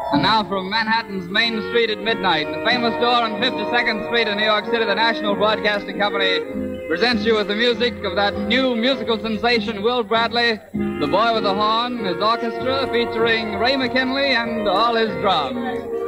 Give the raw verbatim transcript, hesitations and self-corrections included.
And now from Manhattan's Main Street at midnight, the famous store on fifty-second Street in New York City, the National Broadcasting Company presents you with the music of that new musical sensation, Will Bradley, the boy with the horn, his orchestra featuring Ray McKinley and all his drums.